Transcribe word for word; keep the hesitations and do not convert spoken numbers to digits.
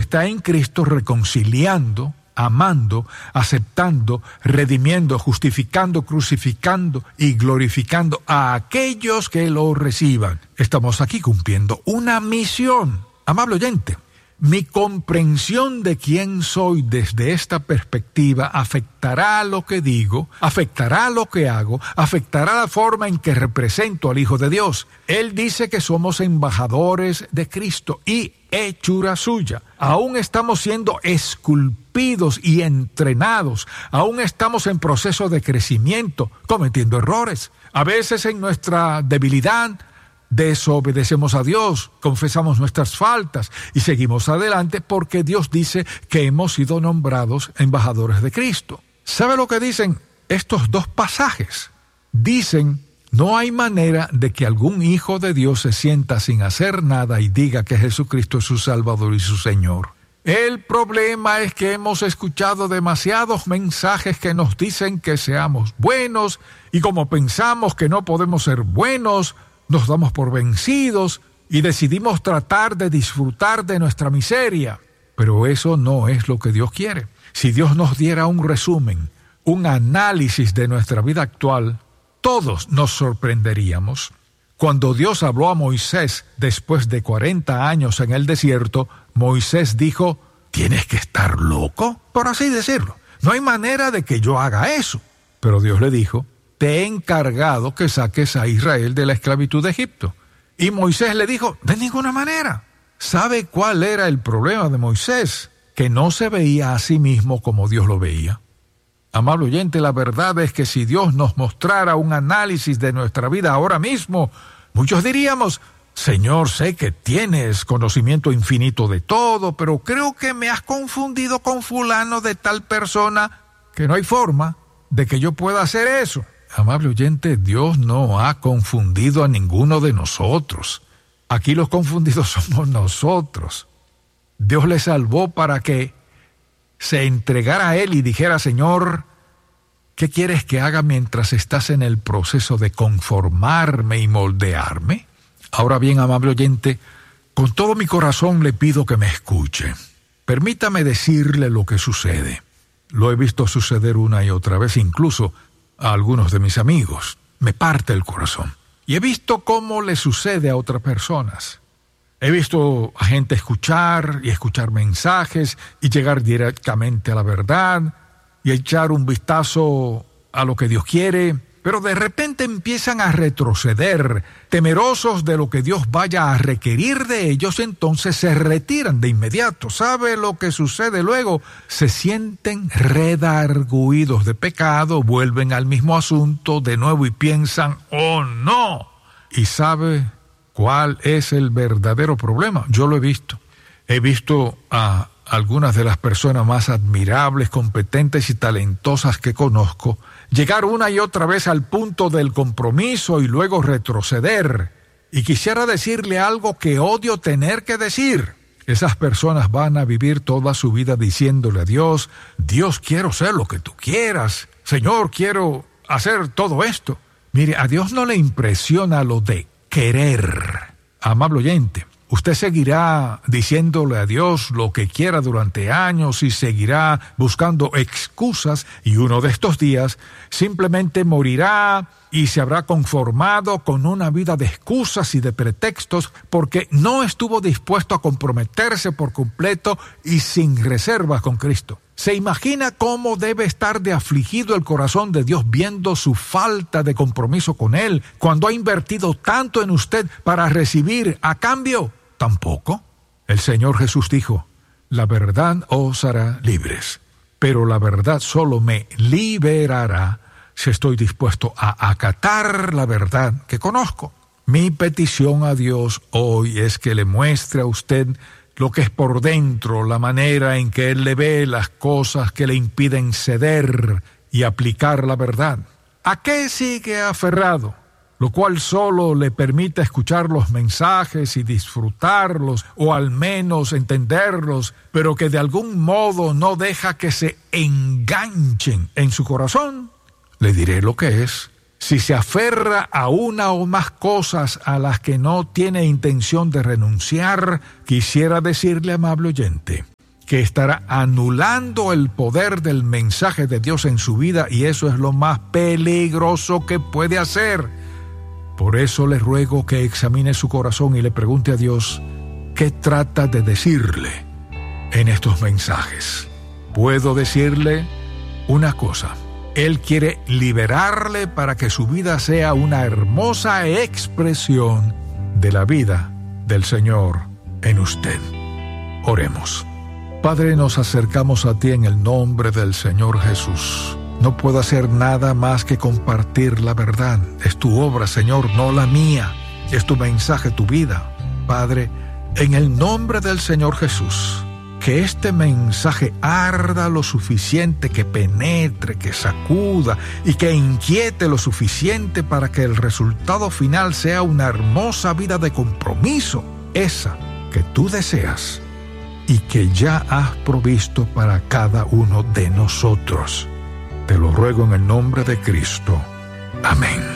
está en Cristo reconciliando, amando, aceptando, redimiendo, justificando, crucificando y glorificando a aquellos que lo reciban. Estamos aquí cumpliendo una misión. Amable oyente, mi comprensión de quién soy desde esta perspectiva afectará lo que digo, afectará lo que hago, afectará la forma en que represento al Hijo de Dios. Él dice que somos embajadores de Cristo y hechura suya. Aún estamos siendo esculpidos y entrenados. Aún estamos en proceso de crecimiento, cometiendo errores. A veces en nuestra debilidad desobedecemos a Dios, confesamos nuestras faltas y seguimos adelante porque Dios dice que hemos sido nombrados embajadores de Cristo. ¿Sabe lo que dicen estos dos pasajes? Dicen: no hay manera de que algún hijo de Dios se sienta sin hacer nada y diga que Jesucristo es su Salvador y su Señor. El problema es que hemos escuchado demasiados mensajes que nos dicen que seamos buenos, y como pensamos que no podemos ser buenos, nos damos por vencidos y decidimos tratar de disfrutar de nuestra miseria. Pero eso no es lo que Dios quiere. Si Dios nos diera un resumen, un análisis de nuestra vida actual, todos nos sorprenderíamos. Cuando Dios habló a Moisés después de cuarenta años en el desierto, Moisés dijo: ¿tienes que estar loco? Por así decirlo. No hay manera de que yo haga eso. Pero Dios le dijo: te he encargado que saques a Israel de la esclavitud de Egipto. Y Moisés le dijo: de ninguna manera. ¿Sabe cuál era el problema de Moisés? Que no se veía a sí mismo como Dios lo veía. Amable oyente, la verdad es que si Dios nos mostrara un análisis de nuestra vida ahora mismo, muchos diríamos: Señor, sé que tienes conocimiento infinito de todo, pero creo que me has confundido con fulano de tal persona, que no hay forma de que yo pueda hacer eso. Amable oyente, Dios no ha confundido a ninguno de nosotros. Aquí los confundidos somos nosotros. Dios le salvó para que se entregara a Él y dijera: Señor, ¿qué quieres que haga mientras estás en el proceso de conformarme y moldearme? Ahora bien, amable oyente, con todo mi corazón le pido que me escuche. Permítame decirle lo que sucede. Lo he visto suceder una y otra vez, incluso a algunos de mis amigos. Me parte el corazón. Y he visto cómo le sucede a otras personas. He visto a gente escuchar y escuchar mensajes y llegar directamente a la verdad y echar un vistazo a lo que Dios quiere, pero de repente empiezan a retroceder, temerosos de lo que Dios vaya a requerir de ellos, entonces se retiran de inmediato. ¿Sabe lo que sucede luego? Se sienten redarguidos de pecado, vuelven al mismo asunto de nuevo y piensan: ¡oh no! ¿Y sabe cuál es el verdadero problema? Yo lo he visto. He visto a algunas de las personas más admirables, competentes y talentosas que conozco llegar una y otra vez al punto del compromiso y luego retroceder. Y quisiera decirle algo que odio tener que decir. Esas personas van a vivir toda su vida diciéndole a Dios: Dios, quiero ser lo que tú quieras. Señor, quiero hacer todo esto. Mire, a Dios no le impresiona lo de querer. Amable oyente, usted seguirá diciéndole a Dios lo que quiera durante años y seguirá buscando excusas, y uno de estos días simplemente morirá y se habrá conformado con una vida de excusas y de pretextos porque no estuvo dispuesto a comprometerse por completo y sin reservas con Cristo. ¿Se imagina cómo debe estar de afligido el corazón de Dios viendo su falta de compromiso con Él cuando ha invertido tanto en usted para recibir a cambio tan poco? El Señor Jesús dijo: la verdad os hará libres, pero la verdad solo me liberará si estoy dispuesto a acatar la verdad que conozco. Mi petición a Dios hoy es que le muestre a usted lo que es por dentro, la manera en que Él le ve las cosas que le impiden ceder y aplicar la verdad. ¿A qué sigue aferrado? Lo cual solo le permite escuchar los mensajes y disfrutarlos, o al menos entenderlos, pero que de algún modo no deja que se enganchen en su corazón. Le diré lo que es. Si se aferra a una o más cosas a las que no tiene intención de renunciar, quisiera decirle, amable oyente, que estará anulando el poder del mensaje de Dios en su vida, y eso es lo más peligroso que puede hacer. Por eso le ruego que examine su corazón y le pregunte a Dios qué trata de decirle en estos mensajes. Puedo decirle una cosa: Él quiere liberarle para que su vida sea una hermosa expresión de la vida del Señor en usted. Oremos. Padre, nos acercamos a ti en el nombre del Señor Jesús. No puedo hacer nada más que compartir la verdad. Es tu obra, Señor, no la mía. Es tu mensaje, tu vida. Padre, en el nombre del Señor Jesús, que este mensaje arda lo suficiente, que penetre, que sacuda y que inquiete lo suficiente para que el resultado final sea una hermosa vida de compromiso, esa que tú deseas y que ya has provisto para cada uno de nosotros. Te lo ruego en el nombre de Cristo. Amén.